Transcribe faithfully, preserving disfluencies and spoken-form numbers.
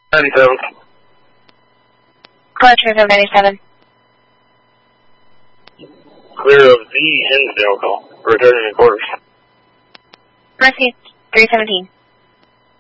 ninety-seven. Clear Trevor ninety-seven. Clear of the Hinsdale call. Returning to quarters. Mercy three seventeen.